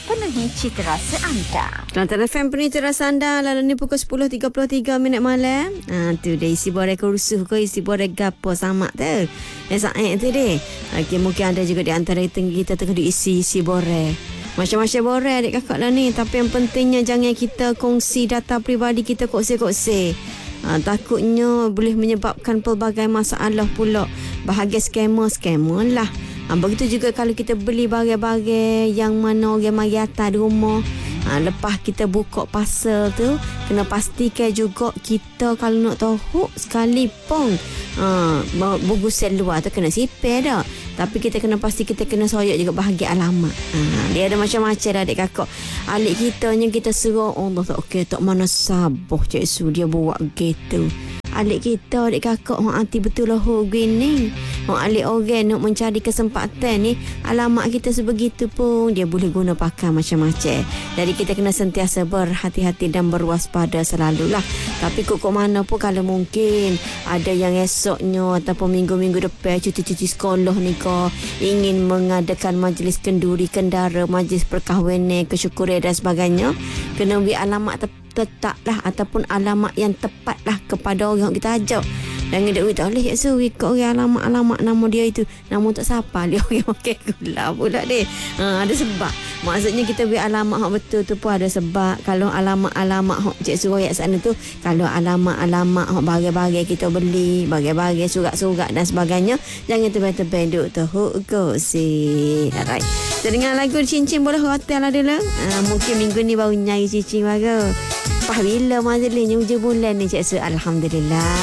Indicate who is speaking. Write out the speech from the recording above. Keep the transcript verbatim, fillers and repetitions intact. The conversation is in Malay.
Speaker 1: penuhi cita rasa anda.
Speaker 2: Kelantan F M penuhi cita rasa anda. Lalu ni pukul sepuluh tiga puluh tiga minit malam. Ha, tu dia isi borek rusuh ke isi borek gapo sama tu. Esak eh tu dia. Okay, mungkin ada juga di antara kita tengah diisi isi borek. Macam-macam borek adik kakak lah ni. Tapi yang pentingnya jangan kita kongsi data peribadi kita kongsi-kongsi. Ha, takutnya boleh menyebabkan pelbagai masalah pula. Bahagian skamer-skamer lah. Ha, begitu juga kalau kita beli barang-barang yang mana orang mari atas di rumah. Ha, lepas kita buka parcel tu, kena pastikan juga kita kalau nak tahu sekalipun ha, bungkusan luar tu kena sipir dah. Tapi kita kena pasti kita kena soyak juga bahagian alamat. Ha, dia ada macam-macam dah adik kakak. Alik kita yang kita suruh Allah tak okey tak mana sabar Cik Su dia buat gitu. Alik kita, adik kakak, orang hati betul lah gini. Orang alik orang nak mencari kesempatan ni, alamat kita sebegitu pun, dia boleh guna pakai macam-macam. Jadi kita kena sentiasa berhati-hati dan berwaspada selalulah. Tapi kok mana pun kalau mungkin ada yang esoknya ataupun minggu-minggu depan cuti-cuti sekolah ni kau ingin mengadakan majlis kenduri kendara, majlis perkahwinan, kesyukuran dan sebagainya, kena beri alamat tepat letaklah ataupun alamat yang tepatlah kepada orang kita ajak. Jangan dia tak boleh so ikut orang alamat-alamat nama dia itu. Nama tak siapa dia orang makan gula pula dia. Ha, ada sebab. Maksudnya kita beri alamat hak betul tu pun ada sebab. Kalau alamat-alamat hak Cik Suruh ayat sana tu, kalau alamat-alamat hak barang-barang kita beli, barang-barang surat-surat dan sebagainya, jangan tebal-tebal duk tu huk si. Alright. Kita dengar lagu Cincin Bola Hotel lah dulu. Ha, mungkin minggu ni baru nyari cincin baru. Pas bila majlisnya hujung bulan ni Cik Su. Alhamdulillah.